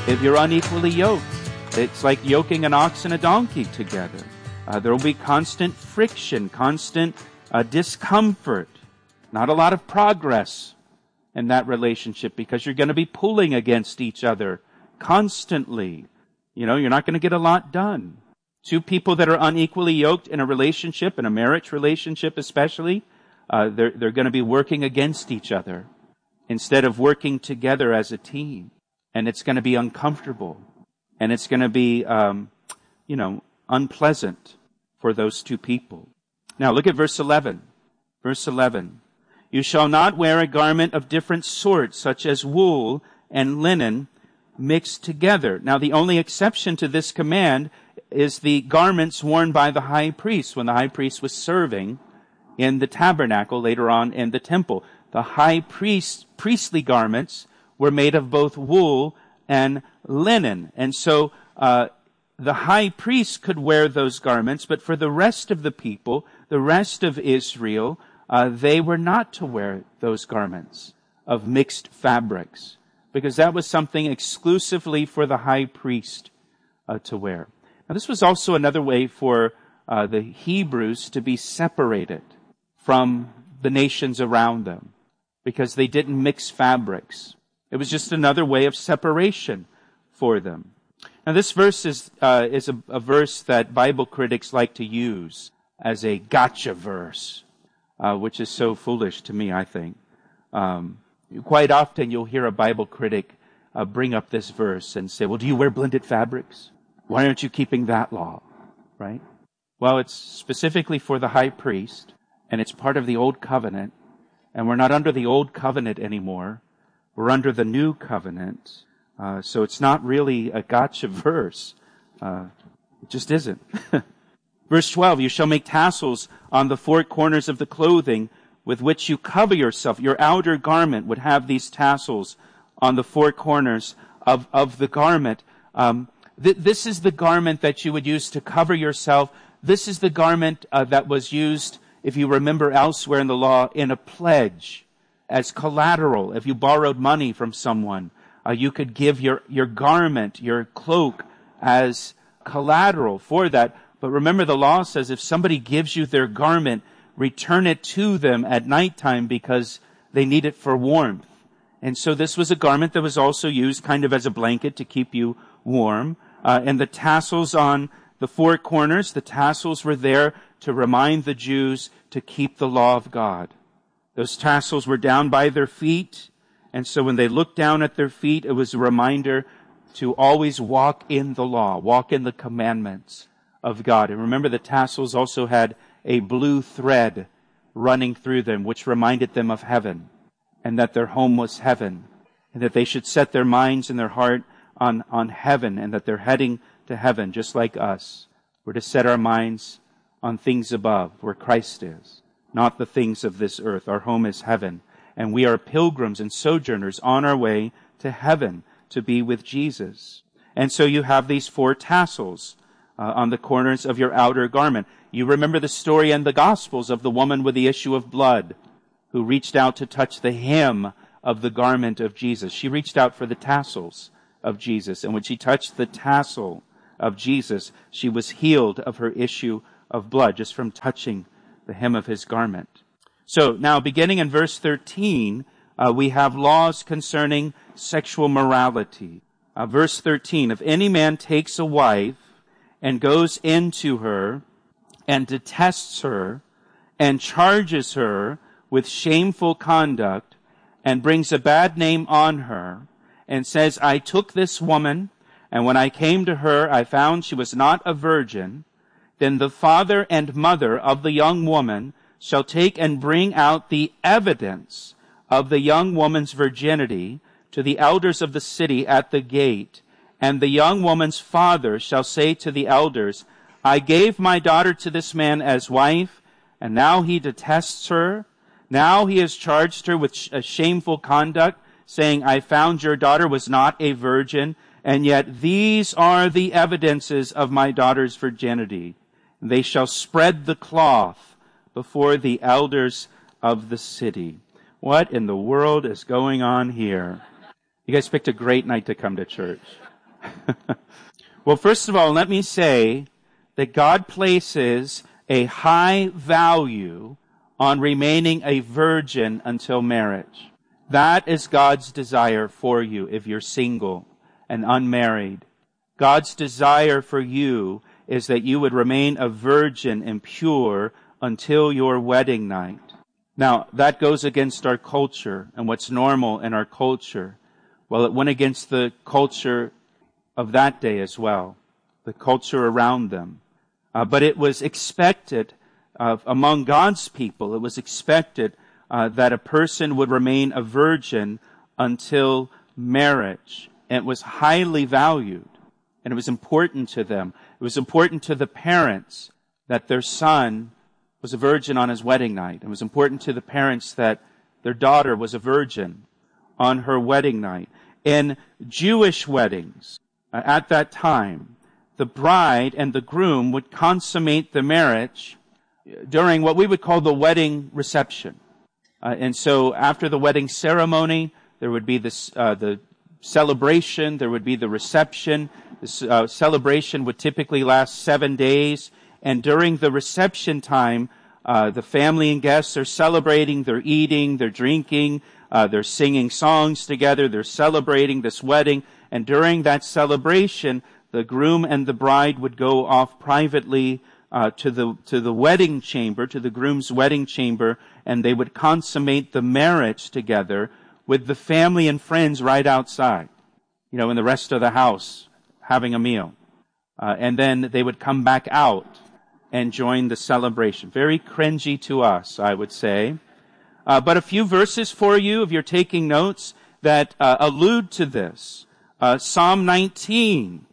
if you're unequally yoked. It's like yoking an ox and a donkey together. There will be constant friction, constant discomfort, not a lot of progress in that relationship because you're going to be pulling against each other constantly. You're not going to get a lot done. Two people that are unequally yoked in a relationship, in a marriage relationship especially, they're going to be working against each other instead of working together as a team. And it's going to be uncomfortable. And it's going to be, unpleasant for those two people. Now look at verse 11. Verse 11. You shall not wear a garment of different sorts, such as wool and linen mixed together. Now the only exception to this command is the garments worn by the high priest when the high priest was serving in the tabernacle later on in the temple. The high priestly garments were made of both wool and linen. And so the high priest could wear those garments, but for the rest of the people, the rest of Israel, they were not to wear those garments of mixed fabrics, because that was something exclusively for the high priest to wear. Now, this was also another way for the Hebrews to be separated from the nations around them, because they didn't mix fabrics. It was just another way of separation for them. Now, this verse is a verse that Bible critics like to use as a gotcha verse, which is so foolish to me, I think. Quite often you'll hear a Bible critic bring up this verse and say, well, do you wear blended fabrics? Why aren't you keeping that law? Right? Well, it's specifically for the high priest, and it's part of the old covenant, and we're not under the old covenant anymore. We're under the new covenant. So it's not really a gotcha verse. It just isn't. Verse 12, you shall make tassels on the four corners of the clothing with which you cover yourself. Your outer garment would have these tassels on the four corners of the garment. This is the garment that you would use to cover yourself. This is the garment that was used, if you remember elsewhere in the law, in a pledge as collateral. If you borrowed money from someone, you could give your garment, your cloak, as collateral for that. But remember, the law says if somebody gives you their garment, return it to them at nighttime because they need it for warmth. And so this was a garment that was also used kind of as a blanket to keep you warm. And the tassels on the four corners, the tassels were there to remind the Jews to keep the law of God. Those tassels were down by their feet. And so when they looked down at their feet, it was a reminder to always walk in the law, walk in the commandments of God. And remember, the tassels also had a blue thread running through them, which reminded them of heaven, and that their home was heaven, and that they should set their minds and their heart on heaven, and that they're heading to heaven, just like us. We're to set our minds on things above, where Christ is, not the things of this earth. Our home is heaven, and we are pilgrims and sojourners on our way to heaven to be with Jesus. And so you have these four tassels on the corners of your outer garment. You remember the story in the Gospels of the woman with the issue of blood who reached out to touch the hem of the garment of Jesus. She reached out for the tassels of Jesus, and when she touched the tassel of Jesus, she was healed of her issue of blood just from touching the hem of his garment. So now, beginning in verse 13, we have laws concerning sexual morality. Verse 13, if any man takes a wife and goes into her and detests her and charges her with shameful conduct and brings a bad name on her and says, I took this woman, and when I came to her, I found she was not a virgin, then the father and mother of the young woman shall take and bring out the evidence of the young woman's virginity to the elders of the city at the gate. And the young woman's father shall say to the elders, I gave my daughter to this man as wife, and now he detests her. Now he has charged her with shameful conduct, saying, I found your daughter was not a virgin, and yet these are the evidences of my daughter's virginity. They shall spread the cloth before the elders of the city. What in the world is going on here? You guys picked a great night to come to church. Well, first of all, let me say that God places a high value on remaining a virgin until marriage. That is God's desire for you if you're single and unmarried. God's desire for you is that you would remain a virgin and pure until your wedding night. Now, that goes against our culture and what's normal in our culture. Well, it went against the culture of that day as well, the culture around them. But it was expected among God's people, it was expected that a person would remain a virgin until marriage. And it was highly valued, and it was important to them. It was important to the parents that their son was a virgin on his wedding night. It was important to the parents that their daughter was a virgin on her wedding night. In Jewish weddings, at that time, the bride and the groom would consummate the marriage during what we would call the wedding reception. And so after the wedding ceremony, there would be the celebration, there would be the reception. This celebration would typically last 7 days. And during the reception time, the family and guests are celebrating, they're eating, they're drinking, they're singing songs together, they're celebrating this wedding. And during that celebration, the groom and the bride would go off privately to the wedding chamber, to the groom's wedding chamber, and they would consummate the marriage together with the family and friends right outside, in the rest of the house, having a meal. And then they would come back out and join the celebration. Very cringy to us, I would say. But a few verses for you, if you're taking notes, that allude to this. Psalm 19,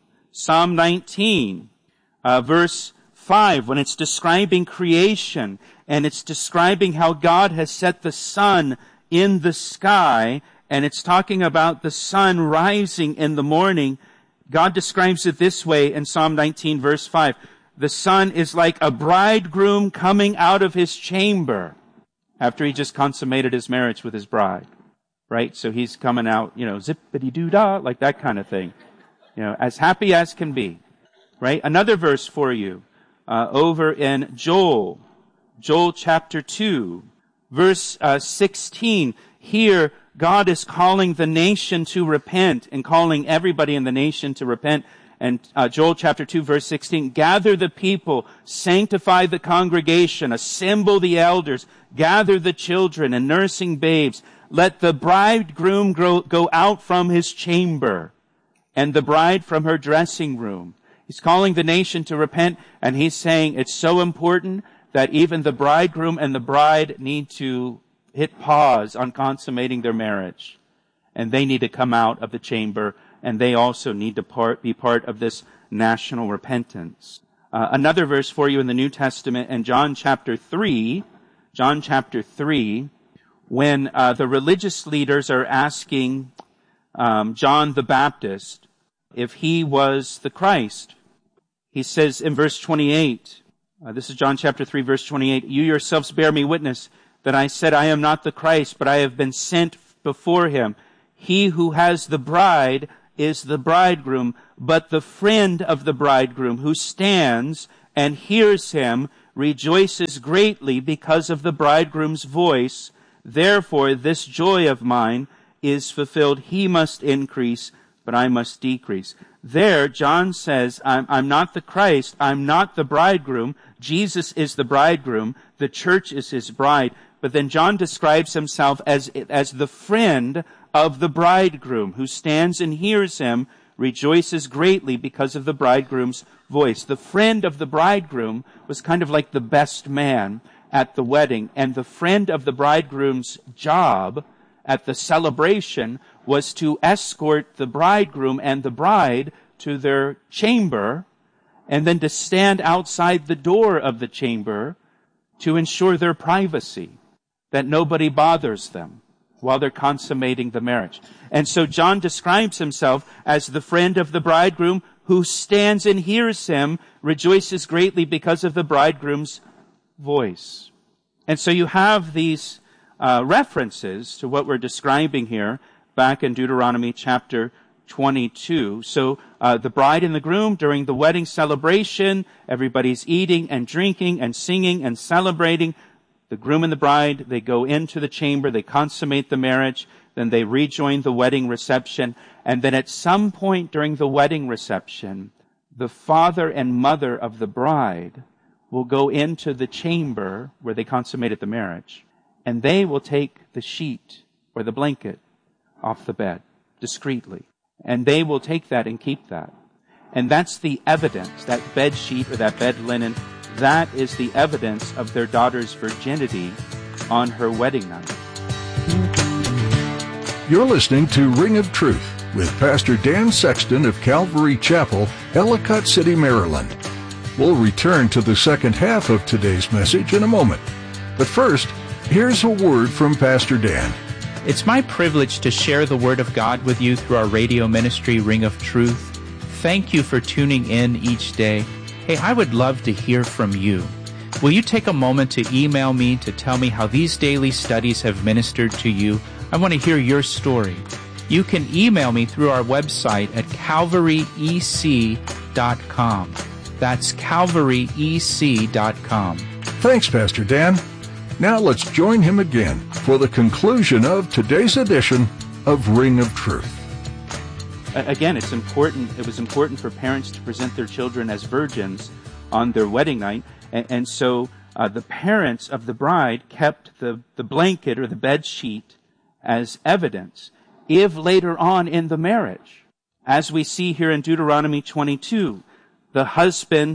verse 5, when it's describing creation, and it's describing how God has set the sun in the sky, and it's talking about the sun rising in the morning. God describes it this way in Psalm 19, verse 5. The sun is like a bridegroom coming out of his chamber after he just consummated his marriage with his bride. Right? So he's coming out, zippity-doo-dah, like that kind of thing. As happy as can be. Right? Another verse for you, over in Joel chapter 2, verse 16. Here, God is calling the nation to repent and calling everybody in the nation to repent. And Joel chapter 2, verse 16, gather the people, sanctify the congregation, assemble the elders, gather the children and nursing babes. Let the bridegroom go out from his chamber and the bride from her dressing room. He's calling the nation to repent, and he's saying it's so important that even the bridegroom and the bride need to hit pause on consummating their marriage. And they need to come out of the chamber, and they also need to be part of this national repentance. Another verse for you in the New Testament, in John chapter 3, when the religious leaders are asking John the Baptist if he was the Christ. He says in verse 28, this is John chapter 3, verse 28, you yourselves bear me witness that I said I am not the Christ, but I have been sent before him. He who has the bride is the bridegroom, but the friend of the bridegroom who stands and hears him rejoices greatly because of the bridegroom's voice. Therefore, this joy of mine is fulfilled. He must increase, but I must decrease. There, John says, I'm not the Christ. I'm not the bridegroom. Jesus is the bridegroom. The church is his bride. But then John describes himself as the friend of the bridegroom who stands and hears him, rejoices greatly because of the bridegroom's voice. The friend of the bridegroom was kind of like the best man at the wedding, and the friend of the bridegroom's job at the celebration was to escort the bridegroom and the bride to their chamber, and then to stand outside the door of the chamber to ensure their privacy, that nobody bothers them while they're consummating the marriage. And so John describes himself as the friend of the bridegroom who stands and hears him, rejoices greatly because of the bridegroom's voice. And so you have these references to what we're describing here back in Deuteronomy chapter 22. So the bride and the groom, during the wedding celebration, everybody's eating and drinking and singing and celebrating. The groom and the bride, they go into the chamber, they consummate the marriage, then they rejoin the wedding reception. And then at some point during the wedding reception, the father and mother of the bride will go into the chamber where they consummated the marriage, and they will take the sheet or the blanket off the bed discreetly. And they will take that and keep that. And that's the evidence, that bed sheet or that bed linen, that is the evidence of their daughter's virginity on her wedding night. You're listening to Ring of Truth with Pastor Dan Sexton of Calvary Chapel, Ellicott City, Maryland. We'll return to the second half of today's message in a moment. But first, here's a word from Pastor Dan. It's my privilege to share the Word of God with you through our radio ministry, Ring of Truth. Thank you for tuning in each day. Hey, I would love to hear from you. Will you take a moment to email me to tell me how these daily studies have ministered to you? I want to hear your story. You can email me through our website at calvaryec.com. That's calvaryec.com. Thanks, Pastor Dan. Now let's join him again for the conclusion of today's edition of Ring of Truth. Again, it was important for parents to present their children as virgins on their wedding night. And so the parents of the bride kept the blanket or the bed sheet as evidence. If later on in the marriage, as we see here in Deuteronomy 22, the husband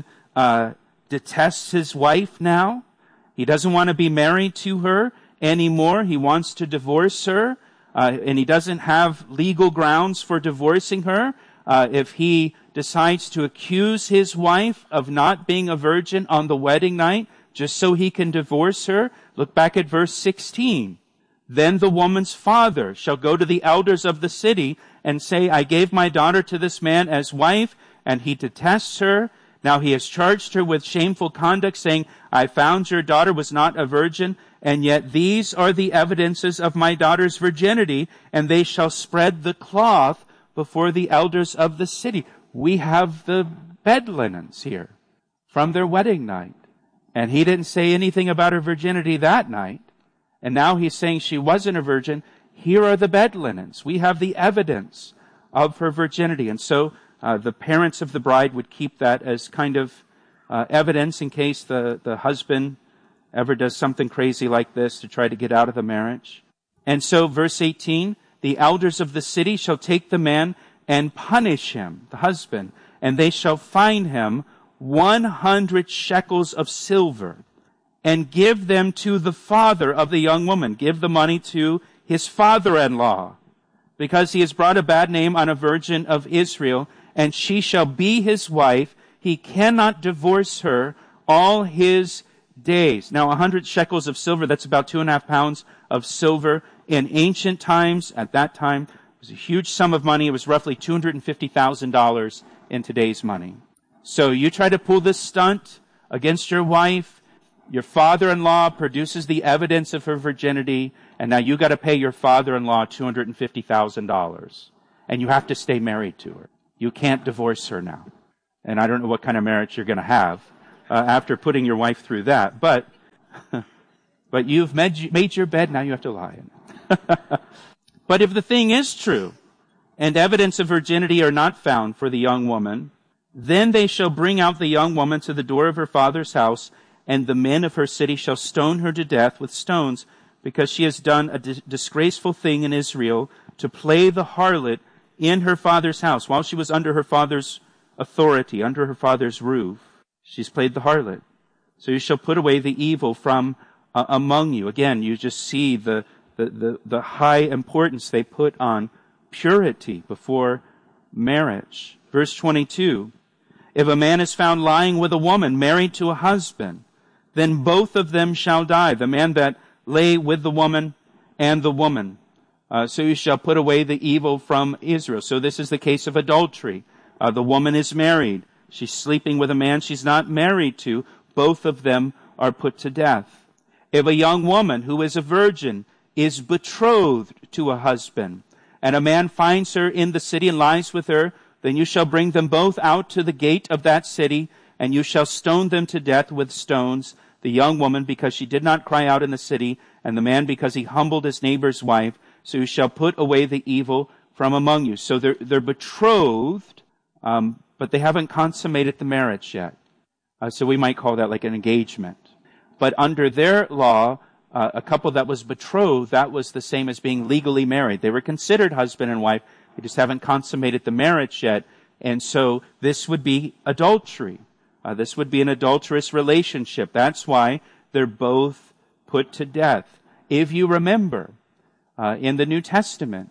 detests his wife now. He doesn't want to be married to her anymore. He wants to divorce her, and he doesn't have legal grounds for divorcing her. If he decides to accuse his wife of not being a virgin on the wedding night, just so he can divorce her, look back at verse 16. Then the woman's father shall go to the elders of the city and say, I gave my daughter to this man as wife, and he detests her. Now he has charged her with shameful conduct, saying, I found your daughter was not a virgin, and yet these are the evidences of my daughter's virginity, and they shall spread the cloth before the elders of the city. We have the bed linens here from their wedding night. And he didn't say anything about her virginity that night. And now he's saying she wasn't a virgin. Here are the bed linens. We have the evidence of her virginity. And so the parents of the bride would keep that as kind of evidence in case the husband ever does something crazy like this to try to get out of the marriage. And so verse 18, the elders of the city shall take the man and punish him, the husband, and they shall fine him 100 shekels of silver and give them to the father of the young woman. Give the money to his father-in-law, because he has brought a bad name on a virgin of Israel, and she shall be his wife. He cannot divorce her all his days. Now, 100 shekels of silver, that's about 2.5 pounds of silver. In ancient times, at that time, it was a huge sum of money. It was roughly $250,000 in today's money. So you try to pull this stunt against your wife, your father-in-law produces the evidence of her virginity, and now you got to pay your father-in-law $250,000. And you have to stay married to her. You can't divorce her now. And I don't know what kind of marriage you're going to have after putting your wife through that. But you've made your bed, now you have to lie in it. But if the thing is true, and evidence of virginity are not found for the young woman, then they shall bring out the young woman to the door of her father's house, and the men of her city shall stone her to death with stones, because she has done a disgraceful thing in Israel, to play the harlot in her father's house. While she was under her father's authority, under her father's roof, she's played the harlot. So you shall put away the evil from among you. Again, you just see the high importance they put on purity before marriage. Verse 22, if a man is found lying with a woman married to a husband, then both of them shall die, the man that lay with the woman and the woman. So you shall put away the evil from Israel. So this is the case of adultery. The woman is married. She's sleeping with a man she's not married to. Both of them are put to death. If a young woman who is a virgin is betrothed to a husband, and a man finds her in the city and lies with her, then you shall bring them both out to the gate of that city, and you shall stone them to death with stones, the young woman because she did not cry out in the city, and the man because he humbled his neighbor's wife. So you shall put away the evil from among you. So they're betrothed, but they haven't consummated the marriage yet. So we might call that like an engagement. But under their law, a couple that was betrothed, that was the same as being legally married. They were considered husband and wife. They just haven't consummated the marriage yet. And so this would be adultery. This would be an adulterous relationship. That's why they're both put to death. If you remember, in the New Testament,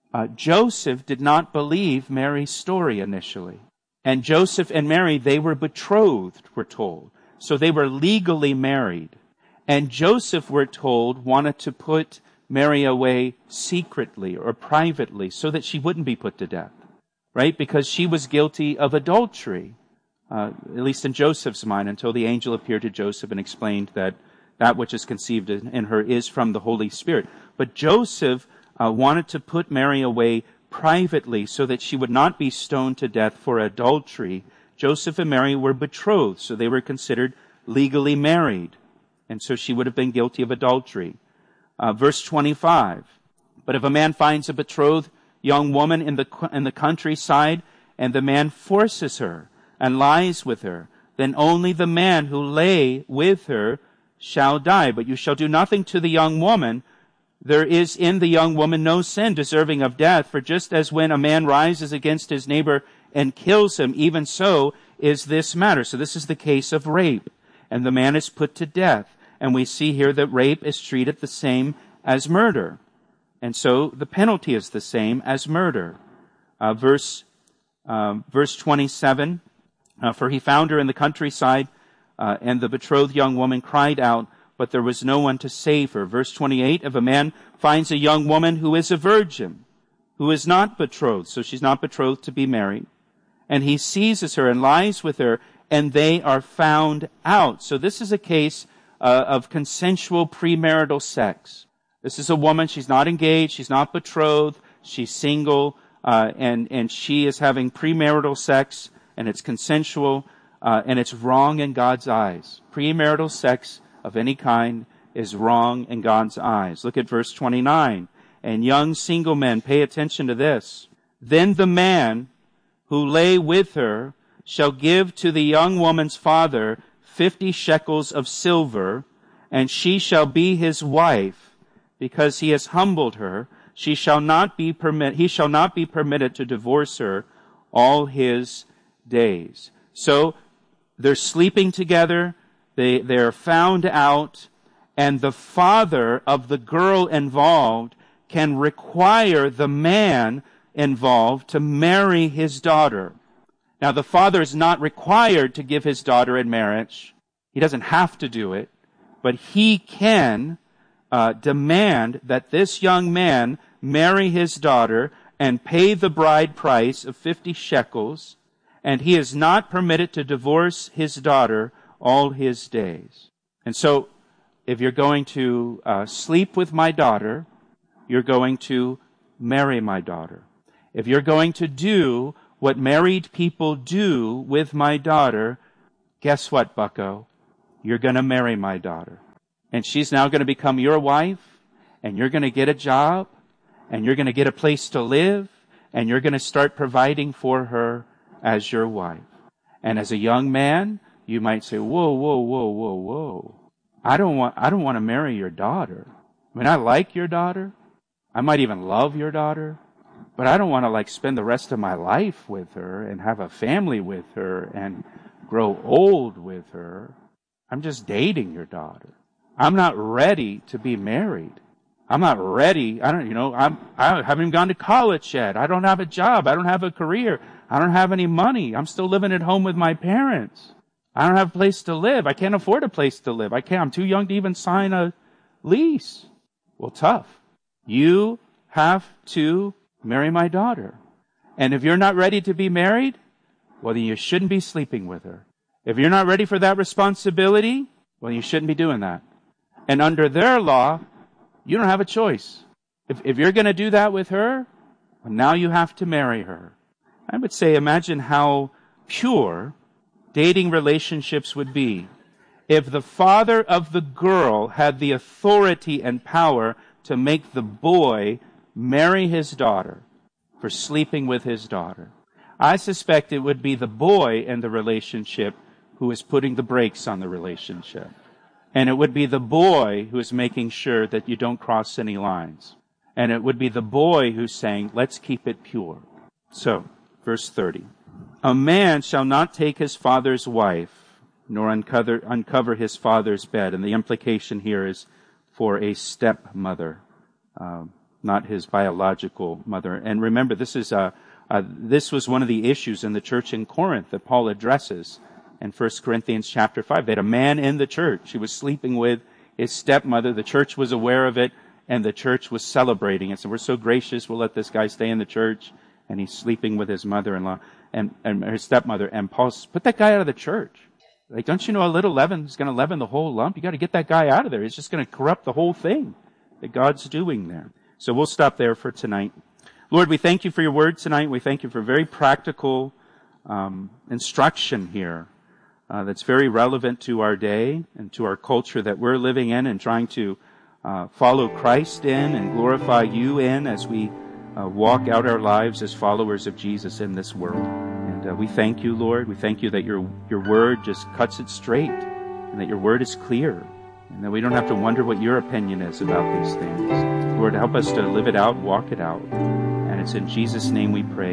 Joseph did not believe Mary's story initially. And Joseph and Mary, they were betrothed, we're told. So they were legally married. And Joseph, we're told, wanted to put Mary away secretly or privately so that she wouldn't be put to death, right? Because she was guilty of adultery, at least in Joseph's mind, until the angel appeared to Joseph and explained that that which is conceived in her is from the Holy Spirit. But Joseph wanted to put Mary away privately so that she would not be stoned to death for adultery. Joseph and Mary were betrothed, so they were considered legally married. And so she would have been guilty of adultery. Verse 25. But if a man finds a betrothed young woman in the countryside, and the man forces her and lies with her, then only the man who lay with her shall die. But you shall do nothing to the young woman. There is in the young woman no sin deserving of death. For just as when a man rises against his neighbor and kills him, even so is this matter. So this is the case of rape. And the man is put to death. And we see here that rape is treated the same as murder. And so the penalty is the same as murder. Verse 27, for he found her in the countryside, and the betrothed young woman cried out, but there was no one to save her. Verse 28, if a man finds a young woman who is a virgin, who is not betrothed, so she's not betrothed to be married, and he seizes her and lies with her, and they are found out. So this is a case of consensual premarital sex. This is a woman, she's not engaged, she's not betrothed, she's single, and she is having premarital sex, and it's consensual, and it's wrong in God's eyes. Premarital sex of any kind is wrong in God's eyes. Look at verse 29. And young single men, pay attention to this. Then the man who lay with her shall give to the young woman's father 50 shekels of silver, and she shall be his wife, because he has humbled her. He shall not be permitted to divorce her all his days. So they're sleeping together. They're found out, and the father of the girl involved can require the man involved to marry his daughter. Now, the father is not required to give his daughter in marriage. He doesn't have to do it, but he can demand that this young man marry his daughter and pay the bride price of 50 shekels, and he is not permitted to divorce his daughter all his days. And so, if you're going to sleep with my daughter, you're going to marry my daughter. If you're going to do what married people do with my daughter, guess what, bucko? You're going to marry my daughter. And she's now going to become your wife, and you're going to get a job, and you're going to get a place to live, and you're going to start providing for her as your wife. And as a young man, you might say, whoa. I don't want to marry your daughter. I mean, I like your daughter. I might even love your daughter. But I don't want to spend the rest of my life with her and have a family with her and grow old with her. I'm just dating your daughter. I'm not ready to be married. I'm not ready. I haven't even gone to college yet. I don't have a job. I don't have a career. I don't have any money. I'm still living at home with my parents. I don't have a place to live. I can't afford a place to live. I'm too young to even sign a lease. Well, tough. You have to marry my daughter. And if you're not ready to be married, well, then you shouldn't be sleeping with her. If you're not ready for that responsibility, well, you shouldn't be doing that. And under their law, you don't have a choice. If you're going to do that with her, Well, now you have to marry her. I would say, imagine how pure dating relationships would be if the father of the girl had the authority and power to make the boy marry his daughter for sleeping with his daughter. I suspect it would be the boy in the relationship who is putting the brakes on the relationship. And it would be the boy who is making sure that you don't cross any lines. And it would be the boy who's saying, let's keep it pure. So, verse 30. A man shall not take his father's wife, nor uncover his father's bed. And the implication here is for a stepmother, not his biological mother. And remember, this was one of the issues in the church in Corinth that Paul addresses in 1 Corinthians chapter 5. They had a man in the church who was sleeping with his stepmother. The church was aware of it, and the church was celebrating it. So we're so gracious, we'll let this guy stay in the church, and he's sleeping with his mother-in-law and his stepmother. And Paul says, put that guy out of the church. Like, don't you know a little leaven is going to leaven the whole lump? You got to get that guy out of there. He's just going to corrupt the whole thing that God's doing there. So we'll stop there for tonight. Lord, we thank you for your word tonight. We thank you for very practical instruction here that's very relevant to our day and to our culture that we're living in and trying to follow Christ in and glorify you in as we walk out our lives as followers of Jesus in this world. And we thank you, Lord. We thank you that your word just cuts it straight and that your word is clear and that we don't have to wonder what your opinion is about these things. Lord, help us to live it out, walk it out. And it's in Jesus' name we pray.